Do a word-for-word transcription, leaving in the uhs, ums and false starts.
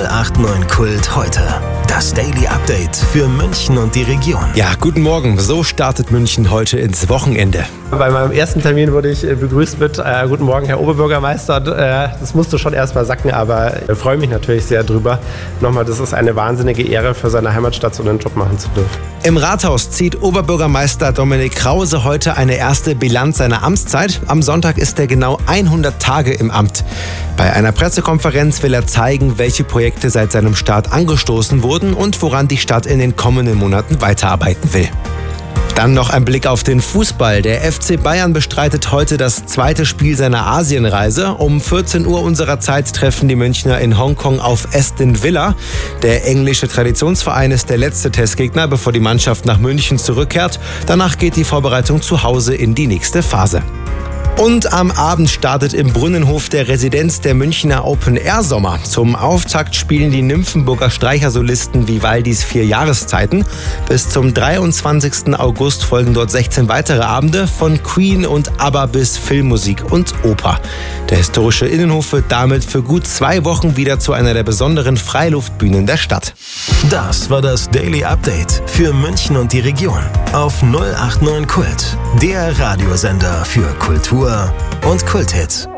null acht neun Kult heute. Das Daily Update für München und die Region. Ja, guten Morgen. So startet München heute ins Wochenende. Bei meinem ersten Termin wurde ich begrüßt mit äh, Guten Morgen, Herr Oberbürgermeister. Äh, das musste schon erst mal sacken, aber ich freue mich natürlich sehr drüber. Nochmal, das ist eine wahnsinnige Ehre, für seine Heimatstadt so einen Job machen zu dürfen. Im Rathaus zieht Oberbürgermeister Dominik Krause heute eine erste Bilanz seiner Amtszeit. Am Sonntag ist er genau hundert Tage im Amt. Bei einer Pressekonferenz will er zeigen, welche Projekte seit seinem Start angestoßen wurden und woran die Stadt in den kommenden Monaten weiterarbeiten will. Dann noch ein Blick auf den Fußball. Der F C Bayern bestreitet heute das zweite Spiel seiner Asienreise. Um vierzehn Uhr unserer Zeit treffen die Münchner in Hongkong auf Aston Villa. Der englische Traditionsverein ist der letzte Testgegner, bevor die Mannschaft nach München zurückkehrt. Danach geht die Vorbereitung zu Hause in die nächste Phase. Und am Abend startet im Brunnenhof der Residenz der Münchner Open-Air-Sommer. Zum Auftakt spielen die Nymphenburger Streichersolisten Vivaldis Vier Jahreszeiten. Bis zum dreiundzwanzigsten August folgen dort sechzehn weitere Abende, von Queen und ABBA bis Filmmusik und Oper. Der historische Innenhof wird damit für gut zwei Wochen wieder zu einer der besonderen Freiluftbühnen der Stadt. Das war das Daily Update für München und die Region auf null acht neun Kult, der Radiosender für Kultur und Kulthits.